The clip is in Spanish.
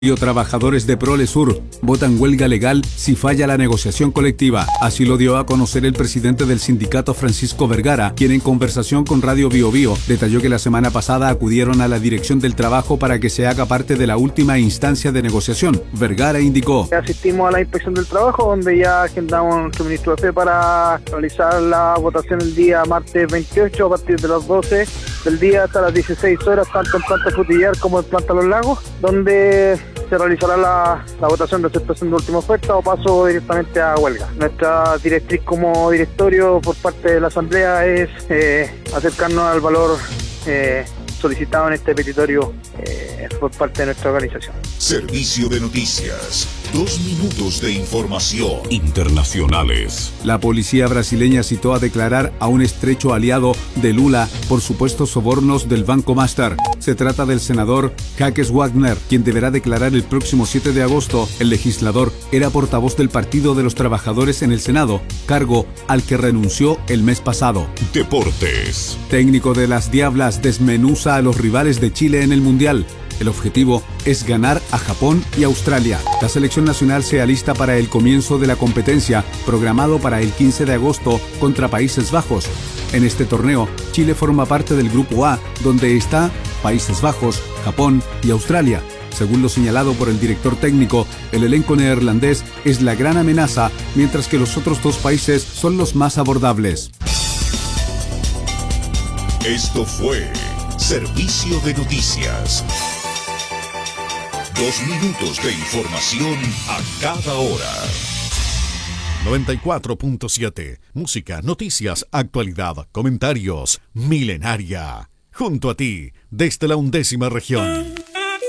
Y trabajadores de Prolesur votan huelga legal si falla la negociación colectiva. Así lo dio a conocer el presidente del sindicato, Francisco Vergara, quien en conversación con Radio Bio Bio detalló que la semana pasada acudieron a la Dirección del Trabajo para que se haga parte de la última instancia de negociación. Vergara indicó: asistimos a la Inspección del Trabajo, donde ya agendamos nuestro ministro de Fe para realizar la votación el día martes 28 a partir de las 12 del día hasta las 16 horas, tanto en planta Frutillar como en planta Los Lagos, donde se realizará la votación de aceptación de última oferta o paso directamente a huelga. Nuestra directriz como directorio por parte de la Asamblea es acercarnos al valor solicitado en este petitorio por parte de nuestra organización. Servicio de noticias. 2 minutos de información. Internacionales. La policía brasileña citó a declarar a un estrecho aliado de Lula por supuestos sobornos del Banco Master. Se trata del senador Jacques Wagner, quien deberá declarar el próximo 7 de agosto. El legislador era portavoz del Partido de los Trabajadores en el Senado, cargo al que renunció el mes pasado. Deportes. Técnico de las Diablas desmenuza a los rivales de Chile en el Mundial. El objetivo es ganar a Japón y Australia. La selección nacional se alista para el comienzo de la competencia, programado para el 15 de agosto contra Países Bajos. En este torneo, Chile forma parte del Grupo A, donde está Países Bajos, Japón y Australia. Según lo señalado por el director técnico, el elenco neerlandés es la gran amenaza, mientras que los otros dos países son los más abordables. Esto fue Servicio de Noticias. 2 minutos de información a cada hora. 94.7. Música, noticias, actualidad, comentarios. Milenaria. Junto a ti, desde la 11ª región.